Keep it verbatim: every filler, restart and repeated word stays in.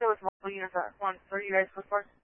there was multiple units at once. What are you guys close for?